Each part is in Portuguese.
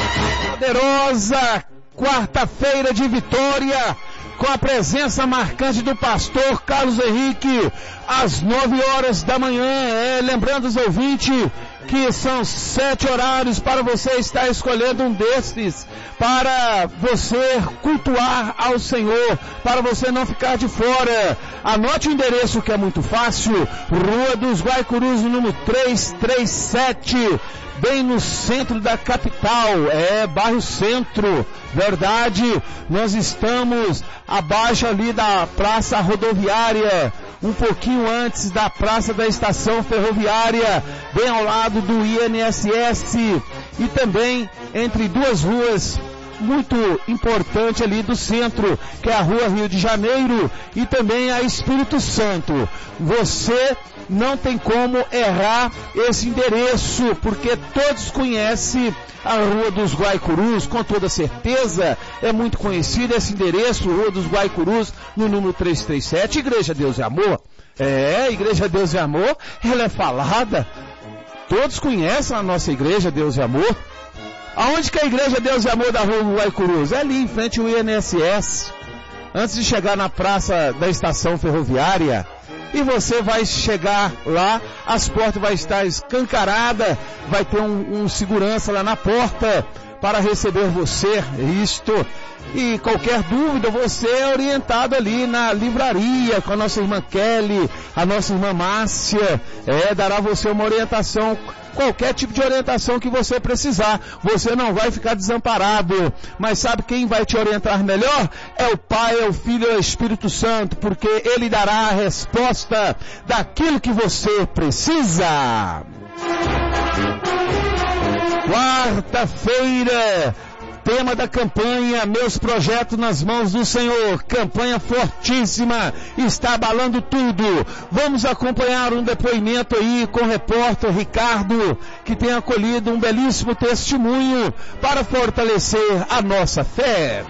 Poderosa quarta-feira de vitória, com a presença marcante do pastor Carlos Henrique, às 9 horas da manhã. Lembrando os ouvintes que são 7 horários para você estar escolhendo um desses, para você cultuar ao Senhor, para você não ficar de fora. Anote o endereço que é muito fácil: Rua dos Guaicurus, número 337, bem no centro da capital, bairro Centro, verdade. Nós estamos abaixo ali da Praça Rodoviária, um pouquinho antes da Praça da Estação Ferroviária, bem ao lado do INSS, e também entre duas ruas muito importante ali do centro, que é a Rua Rio de Janeiro e também a Espírito Santo. Você não tem como errar esse endereço, porque todos conhecem a Rua dos Guaicurus, com toda certeza. É muito conhecido esse endereço, Rua dos Guaicurus, no número 337, Igreja Deus e Amor. Igreja Deus e Amor, ela é falada. Todos conhecem a nossa Igreja Deus e Amor. Aonde que é a Igreja Deus e Amor da Rua do Guaicurus? É ali em frente ao INSS, antes de chegar na Praça da Estação Ferroviária. E você vai chegar lá, as portas vão estar escancaradas, vai ter um segurança lá na porta para receber você, E qualquer dúvida, você é orientado ali na livraria com a nossa irmã Kelly, a nossa irmã Márcia, dará você uma orientação, qualquer tipo de orientação que você precisar. Você não vai ficar desamparado. Mas sabe quem vai te orientar melhor? É o Pai, é o Filho, é o Espírito Santo, porque Ele dará a resposta daquilo que você precisa. Quarta-feira, tema da campanha, meus projetos nas mãos do Senhor. Campanha fortíssima, está abalando tudo. Vamos acompanhar um depoimento aí com o repórter Ricardo, que tem acolhido um belíssimo testemunho para fortalecer a nossa fé.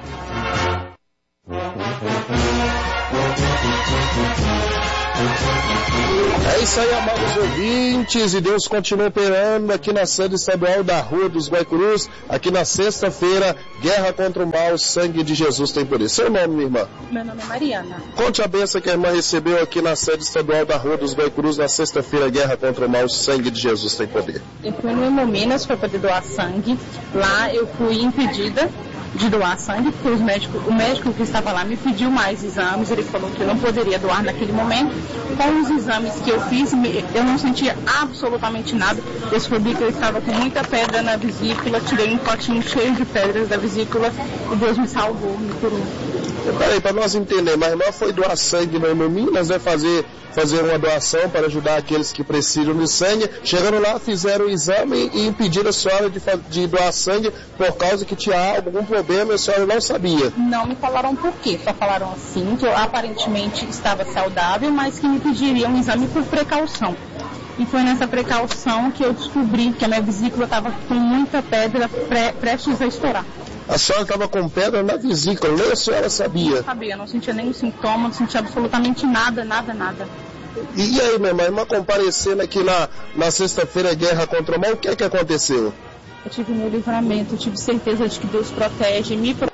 É isso aí, amados ouvintes, e Deus continua operando aqui na sede estadual da Rua dos Guaicurus, aqui na sexta-feira, guerra contra o mal, sangue de Jesus tem poder. Seu nome, minha irmã? Meu nome é Mariana. Conte a bênção que a irmã recebeu aqui na sede estadual da Rua dos Guaicurus, na sexta-feira, guerra contra o mal, sangue de Jesus tem poder. Eu fui no Hemominas para poder doar sangue. Lá eu fui impedida de doar sangue, porque o médico que estava lá me pediu mais exames. Ele falou que eu não poderia doar naquele momento. Com os exames que eu fiz, eu não sentia absolutamente nada. Eu descobri que eu estava com muita pedra na vesícula, tirei um potinho cheio de pedras da vesícula e Deus me salvou, me curou. Peraí, para nós entender, mas a irmã foi doar sangue no Hemominas, fazer uma doação para ajudar aqueles que precisam de sangue. Chegando lá, fizeram o exame e impediram a senhora de doar sangue por causa que tinha algum problema e a senhora não sabia. Não me falaram por quê, só falaram assim, que eu aparentemente estava saudável, mas que me pediriam um exame por precaução. E foi nessa precaução que eu descobri que a minha vesícula estava com muita pedra prestes a estourar. A senhora estava com pedra na vesícula, nem a senhora sabia? Não sabia, não sentia nenhum sintoma, não sentia absolutamente nada. E aí, minha irmã comparecendo aqui na sexta-feira, guerra contra o mal, o que é que aconteceu? Eu tive meu livramento, eu tive certeza de que Deus protege, me protege.